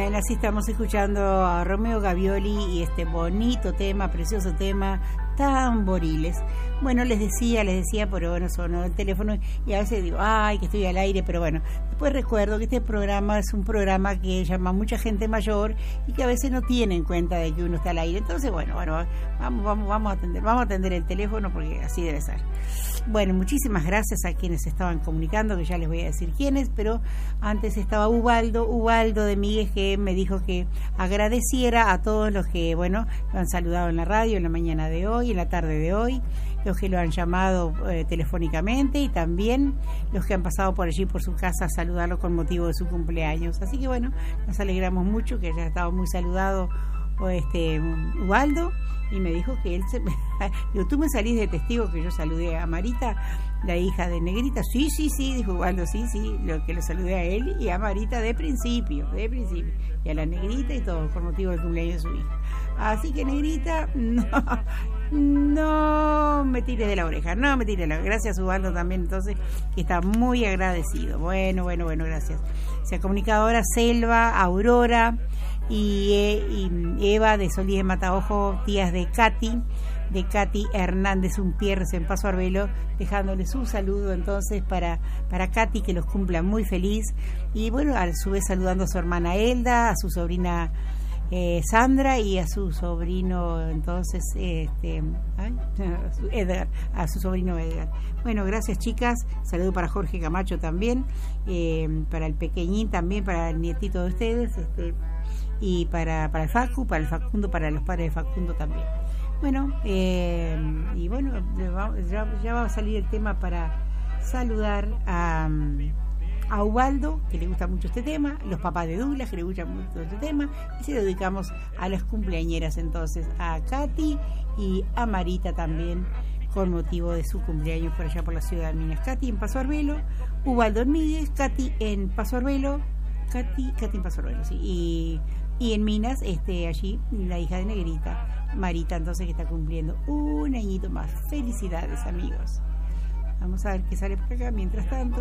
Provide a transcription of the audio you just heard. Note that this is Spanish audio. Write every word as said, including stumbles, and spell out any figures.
Bueno, así estamos escuchando a Romeo Gavioli y este bonito tema, precioso tema, Tamboriles. Bueno, les decía, les decía, pero bueno, sonó el teléfono y a veces digo, ay, que estoy al aire, pero bueno, después recuerdo que este programa es un programa que llama a mucha gente mayor y que a veces no tiene en cuenta de que uno está al aire. Entonces, bueno, bueno, vamos, vamos, vamos a atender, vamos a atender el teléfono porque así debe ser. Bueno, muchísimas gracias a quienes se estaban comunicando, que ya les voy a decir quiénes, pero antes estaba Ubaldo, Ubaldo de Miguel, que me dijo que agradeciera a todos los que, bueno, lo han saludado en la radio en la mañana de hoy, en la tarde de hoy, los que lo han llamado eh, telefónicamente y también los que han pasado por allí por su casa a saludarlo con motivo de su cumpleaños. Así que bueno, nos alegramos mucho que haya estado muy saludado este Ubaldo, y me dijo que él se... Digo, tú me salís de testigo que yo saludé a Marita, la hija de Negrita. Sí, sí, sí, dijo Ubaldo, sí, sí, lo que lo saludé a él y a Marita de principio, de principio, y a la Negrita y todo, por motivo del cumpleaños de su hija. Así que Negrita, no, no me tires de la oreja, no me tires de la oreja. Gracias Ubaldo también, entonces, que está muy agradecido. Bueno, bueno, bueno, gracias. Se ha comunicado ahora Selva, Aurora y, y Eva de Solís de Mataojo, tías de Katy, de Katy Hernández Umpierres en Paso Arbelo, dejándole su saludo entonces para, para Katy, que los cumpla muy feliz, y bueno, a su vez saludando a su hermana Elda, a su sobrina eh, Sandra y a su sobrino entonces este ay, Edgar, a su sobrino Edgar. Bueno, gracias chicas, saludo para Jorge Camacho también, eh, para el pequeñín también, para el nietito de ustedes, este y para, para el Facu, para el Facundo, para los padres de Facundo también. Bueno, eh, y bueno, ya, ya va a salir el tema para saludar a, a Ubaldo, que le gusta mucho este tema, los papás de Douglas, que le gusta mucho este tema, y se lo dedicamos a las cumpleañeras entonces, a Katy y a Marita también, con motivo de su cumpleaños por allá por la ciudad de Minas. Katy en Paso Arbelo, Ubaldo en Miguel, Katy en Paso Arbelo, Katy, Katy en Paso Arbelo, sí, y... Y en Minas, este, allí, la hija de Negrita, Marita, entonces, que está cumpliendo un añito más. Felicidades, amigos. Vamos a ver qué sale por acá mientras tanto.